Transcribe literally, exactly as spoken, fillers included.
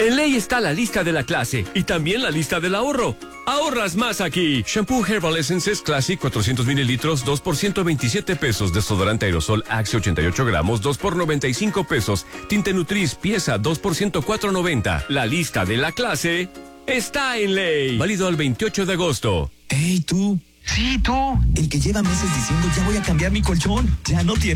En Ley está la lista de la clase y también la lista del ahorro. Ahorras más aquí. Shampoo Herbal Essences Classic cuatrocientos mililitros, dos por ciento veintisiete pesos. Desodorante aerosol Axe ochenta y ocho gramos, dos por noventa y cinco pesos. Tinte Nutris pieza dos por ciento cuatro noventa. La lista de la clase está en Ley. Válido al veintiocho de agosto. ¡Ey, tú! Sí, tú. El que lleva meses diciendo ya voy a cambiar mi colchón. Ya no tiene